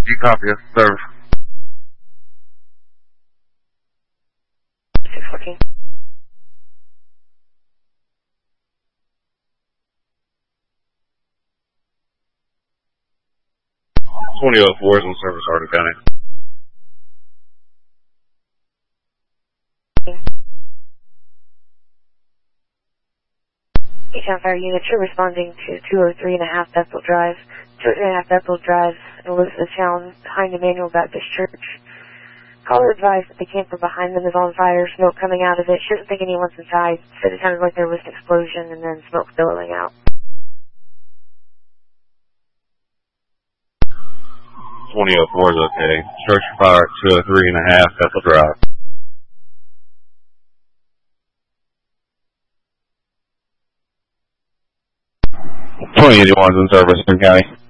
You copy us, service. 614. .2004 is in service, Hardin County. Eastbound Fire Unit, you're responding to 203.5 Bethel Drive. 203.5 Bethel Drive in Elizabethtown, behind Emmanuel Baptist Church. Caller advised that the camper behind them is on fire, smoke coming out of it. Shouldn't think anyone's inside. Said it sounded like there was an explosion and then smoke billowing out. 2004 is okay. Structure fire at 203.5 Bethel Drive. 2081 is in service, Hardin County.